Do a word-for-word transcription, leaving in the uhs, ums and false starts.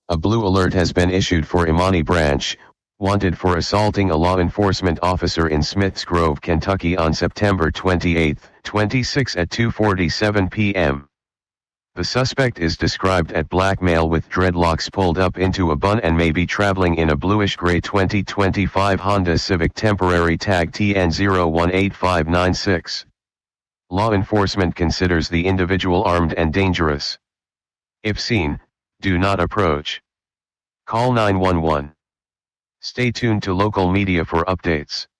A blue alert has been issued for Imani Branch, wanted for assaulting a law enforcement officer in Smiths Grove, Kentucky on September twenty-eighth, twenty-six at two forty-seven p m The suspect is described as black male with dreadlocks pulled up into a bun and may be traveling in a bluish-gray twenty twenty-five Honda Civic temporary tag T N zero one eight five nine six. Law enforcement considers the individual armed and dangerous. If seen, do not approach. Call nine one one. Stay tuned to local media for updates.